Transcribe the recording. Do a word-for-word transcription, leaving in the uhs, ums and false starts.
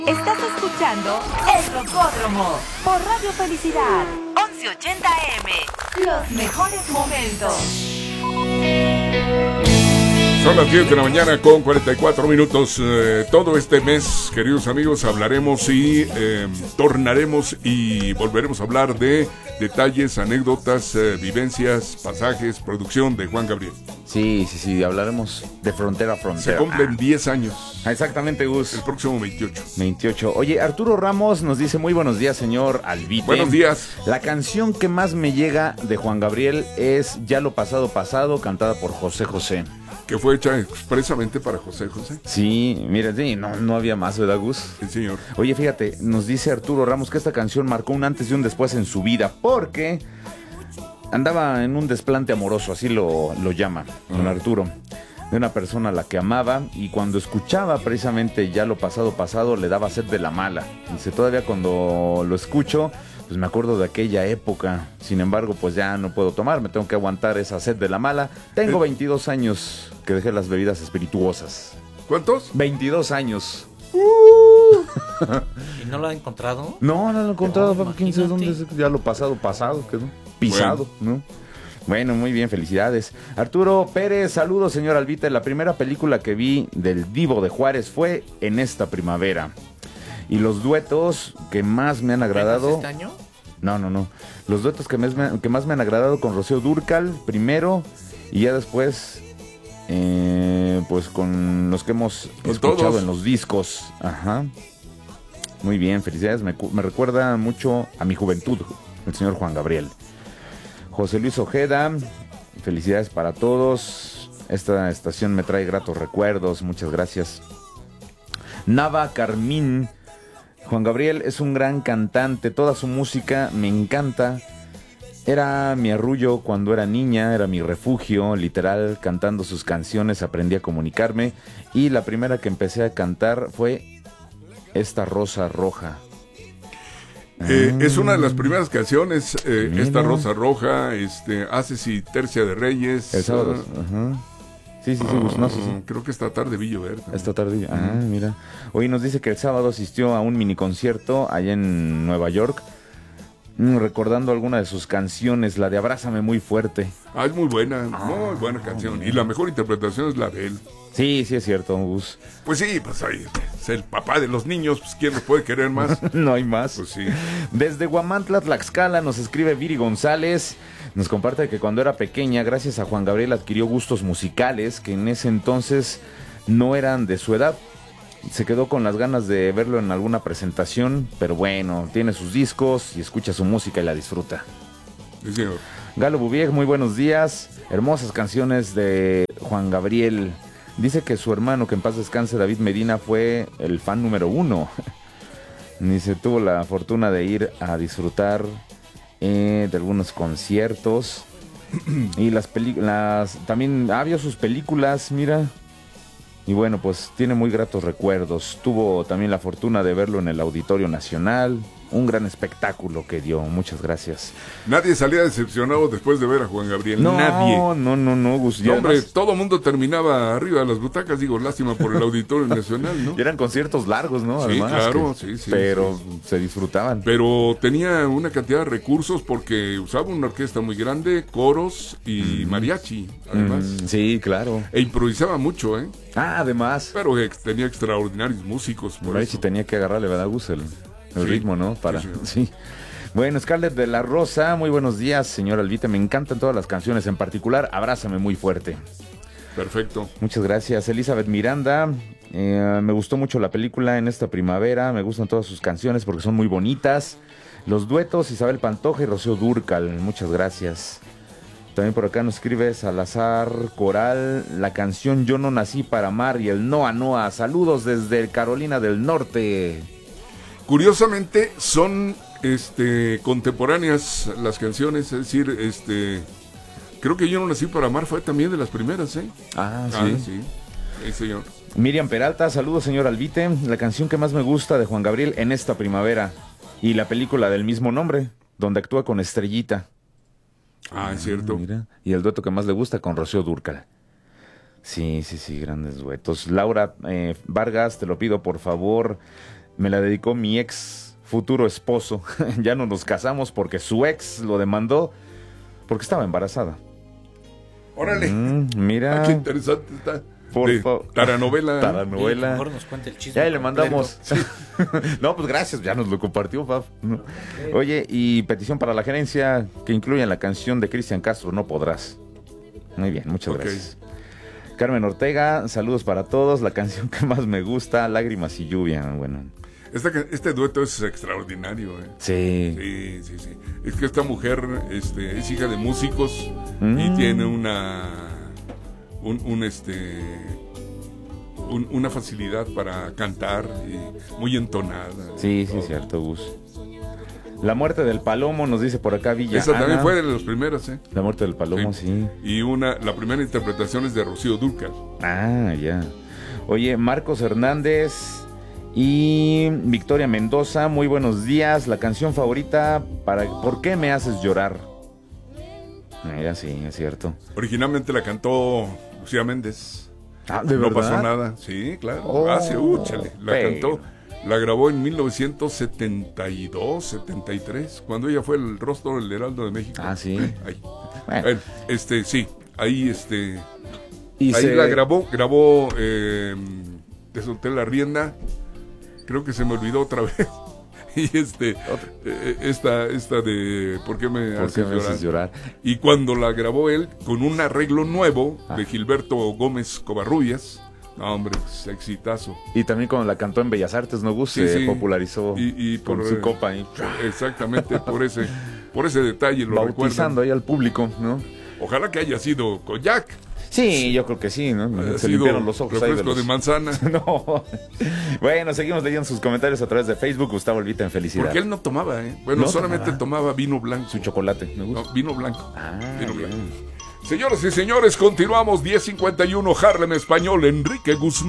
Estás escuchando El Rocódromo por Radio Felicidad, once ochenta A M. Los mejores momentos. Son las diez de la mañana con cuarenta y cuatro minutos. Eh, todo este mes, queridos amigos, hablaremos y eh, tornaremos y volveremos a hablar de detalles, anécdotas, eh, vivencias, pasajes, producción de Juan Gabriel. Sí, sí, sí, hablaremos de frontera a frontera. Se cumplen diez años. Ah, exactamente, Gus. El próximo veintiocho. veintiocho. Oye, Arturo Ramos nos dice, muy buenos días, señor Albite. Buenos días. La canción que más me llega de Juan Gabriel es Ya lo pasado pasado, cantada por José José. Que fue hecha expresamente para José José. Sí, mira, sí, no, no había más, ¿verdad, Gus? Sí, señor. Oye, fíjate, nos dice Arturo Ramos que esta canción marcó un antes y un después en su vida, porque andaba en un desplante amoroso, así lo, lo llama don Arturo, de una persona a la que amaba, y cuando escuchaba precisamente Ya lo pasado pasado, le daba sed de la mala. Dice, todavía cuando lo escucho, pues me acuerdo de aquella época. Sin embargo, pues ya no puedo tomar, me tengo que aguantar esa sed de la mala. Tengo veintidós años que dejé las bebidas espirituosas. ¿Cuántos? veintidós años. Uh. ¿Y no lo ha encontrado? No, no lo he encontrado, No, papá. ¿Quién sabe dónde es? Ya lo pasado, pasado quedó. Pisado, bueno. ¿no? Bueno, muy bien, felicidades. Arturo Pérez, saludos, señor Albite. La primera película que vi del Divo de Juárez fue En esta primavera. Y los duetos que más me han agradado... ¿Este año? No, no, no. Los duetos que más, me, que más me han agradado con Rocío Dúrcal, primero, y ya después, eh, pues con los que hemos con escuchado todos en los discos. Ajá. Muy bien, felicidades. Me, me recuerda mucho a mi juventud, el señor Juan Gabriel. José Luis Ojeda, felicidades para todos. Esta estación me trae gratos recuerdos, muchas gracias. Nava Carmín, Juan Gabriel es un gran cantante, toda su música me encanta. Era mi arrullo cuando era niña, era mi refugio, literal, cantando sus canciones aprendí a comunicarme. Y la primera que empecé a cantar fue Esta Rosa Roja. Eh, es una de las primeras canciones, eh, Mira. Esta Rosa Roja, este, Haces y Tercia de Reyes. El sábado. Uh, Ajá. Sí, sí, sí, uh, no, sí, sí. Creo que esta tarde Villo Verde. Esta tarde, ah, uh-huh. Mira. Hoy nos dice que el sábado asistió a un mini concierto allá en Nueva York, mm, recordando alguna de sus canciones, la de Abrázame muy fuerte. Ah, es muy buena, ah, muy buena canción. Oh, y la mejor interpretación es la de él. Sí, sí es cierto, Gus. Pues sí, pues ahí es el papá de los niños, pues ¿quién los puede querer más? No hay más. Pues sí. Desde Huamantla, Tlaxcala, nos escribe Viri González. Nos comparte que cuando era pequeña, gracias a Juan Gabriel, adquirió gustos musicales que en ese entonces no eran de su edad. Se quedó con las ganas de verlo en alguna presentación, pero bueno, tiene sus discos y escucha su música y la disfruta. Sí, señor. Galo Bubieg, muy buenos días. Hermosas canciones de Juan Gabriel. Dice que su hermano, que en paz descanse, David Medina, fue el fan número uno. Dice, tuvo la fortuna de ir a disfrutar eh, de algunos conciertos. Y las películas, también ah, vio sus películas, mira. Y bueno, pues tiene muy gratos recuerdos. Tuvo también la fortuna de verlo en el Auditorio Nacional. Un gran espectáculo que dio. Muchas gracias. Nadie salía decepcionado después de ver a Juan Gabriel. No, Nadie. No, no, no, no, Gus. No, hombre, además... todo mundo terminaba arriba de las butacas. Digo, lástima por el Auditorio Nacional, ¿no? Y eran conciertos largos, ¿no? Sí, además, claro, que, sí, sí. Pero sí. se disfrutaban. Pero tenía una cantidad de recursos porque usaba una orquesta muy grande, coros y mm. mariachi, además. Mm, sí, claro. E improvisaba mucho, ¿eh? Ah, además. Pero ex- tenía extraordinarios músicos. Por mariachi eso. tenía que agarrarle, ¿verdad, Gus? El, el sí. ritmo, ¿no? Para, sí, sí. Bueno, Scarlett de la Rosa, muy buenos días, señor Albite. Me encantan todas las canciones, en particular, Abrázame muy fuerte. Perfecto. Muchas gracias. Elizabeth Miranda, eh, me gustó mucho la película En esta primavera. Me gustan todas sus canciones porque son muy bonitas. Los duetos, Isabel Pantoja y Rocío Dúrcal. Muchas gracias. También por acá nos escribe Salazar Coral, la canción Yo no nací para amar y el Noa Noa. Saludos desde Carolina del Norte. Curiosamente son este contemporáneas las canciones, es decir, este creo que Yo no nací para amar fue también de las primeras, ¿eh? Ah, sí. Ah, sí. Sí, señor. Miriam Peralta, saludos, señor Albite. La canción que más me gusta de Juan Gabriel, En esta primavera. Y la película del mismo nombre, donde actúa con Estrellita. Ah, es cierto. Ah, mira. Y el dueto que más le gusta con Rocío Dúrcal. Sí, sí, sí, grandes duetos. Laura eh, Vargas, te lo pido por favor. Me la dedicó mi ex futuro esposo. Ya no nos casamos porque su ex lo demandó porque estaba embarazada. Órale. Mm, mira. Ah, qué interesante está. Por De favor. Taranovela. Taranovela. Sí, mejor nos cuenta el chisme. Ya le completo. mandamos. No, pues gracias, ya nos lo compartió, Fab. No. Oye, y petición para la gerencia que incluyan la canción de Cristian Castro, No Podrás. Muy bien, muchas Ok. gracias. Carmen Ortega, saludos para todos. La canción que más me gusta, Lágrimas y Lluvia. Bueno, Esta que- este dueto es extraordinario, ¿eh? sí. Sí, sí, sí. Es que esta mujer este, es hija de músicos Mm. y tiene una. Un, un, este. un- una facilidad para cantar y muy entonada. Sí, sí, Todo. cierto, Gus. La muerte del Palomo, nos dice por acá Villa Esa también Ana. fue de los primeros, ¿eh? La muerte del Palomo, sí. Y una, la primera interpretación es de Rocío Dúrcal. Ah, ya. Oye, Marcos Hernández y Victoria Mendoza, muy buenos días. La canción favorita para ¿Por qué me haces llorar? Mira, sí, es cierto. Originalmente la cantó Lucía Méndez. Ah, ¿de no verdad? pasó nada. Sí, claro. Oh, Hace, uh, chale, la pero. cantó. La grabó en mil novecientos setenta y dos, setenta y tres, cuando ella fue el rostro del Heraldo de México. Ah, sí. Ahí. Bueno, Bueno, este, sí, ahí, este, y ahí se- la grabó, grabó, eh, Te solté la rienda, creo que se me olvidó otra vez. Y este, eh, esta, esta de ¿Por qué me ¿Por haces qué me llorar? haces llorar? Y cuando la grabó él, con un arreglo nuevo Ah. de Gilberto Gómez Covarrubias, no, hombre, pues, exitazo. Y también cuando la cantó en Bellas Artes, ¿no, Gus? Sí, Se sí. popularizó Y, y con por, su eh, copa ahí. Exactamente, por ese, por ese detalle lo Bautizando recuerdan. ahí al público, ¿no? Ojalá que haya sido Koyak. Sí, yo creo que sí, ¿no? Haya Se sido limpiaron los ojos ahí de refresco los... de manzana. No. Bueno, seguimos leyendo sus comentarios a través de Facebook. Gustavo Olvita en Felicidad. Porque él no tomaba, ¿eh? Bueno, No solamente tomaba. tomaba vino blanco. Su chocolate, ¿me gusta? No, vino blanco. Ah, vino bien. blanco. Señoras y señores, continuamos diez cincuenta y uno Harlem Español, Enrique Guzmán.